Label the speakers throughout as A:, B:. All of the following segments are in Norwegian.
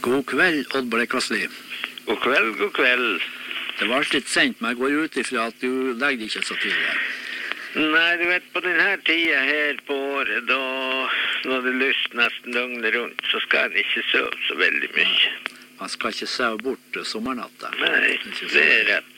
A: God kveld, Odd Blekasli.
B: God kveld, god kveld.
A: Det var litt sent, men jeg går ut ifra at du legger ikke så tidlig.
B: Nei, du vet, på denne tida her på året, da når det lyst nesten døgnet rundt, så skal en ikke sove så veldig mye.
A: Man skal ikke sove bort sommernatta.
B: Nei, det er rett.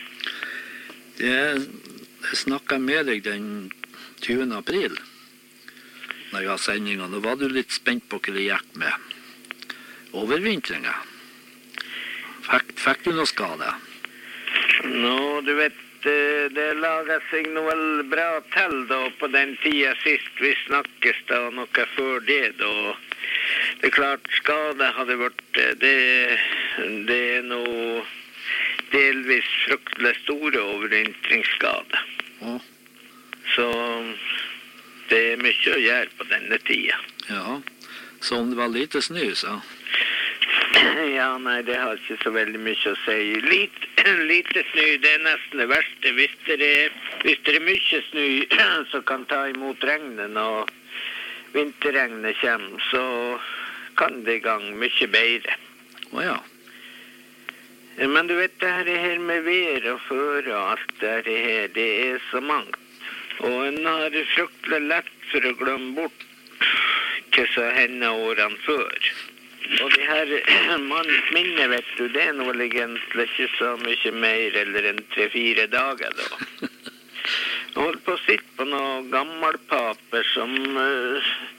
A: Jeg snakket med deg den 20. april, når jeg har sendingen. Nå var du litt spent på hva det gikk med overvintringen. Fikk du noe skade?
B: Nå, du vet, det laget seg noe vel bra til da, på den tida sist vi snakkes da, noe før det da. Det er klart, skade hadde vært, det er noe delvis fryktelig store overvintringsskade.
A: Ja.
B: Så det er mye å gjøre på denne tida.
A: Ja, så om det var lite snø, så?
B: Ja, nei, det har ikke så veldig mye å si. Lite snø, det er nesten det verste. Hvis det er mye snø som kan ta imot regnet når vinterregnet kommer, så kan det i gang mye bedre.
A: Ja.
B: Men du vet, det her med vær og føre og alt det her, det er så mangt. Og en har fryktelig lett for å glemme bort hva som hender årene før. Og de her mannens minne, vet du, det er noe egentlig ikke så mye mer eller enn 3-4 dager da. Jeg holdt på å sitte på noen gammelpaper som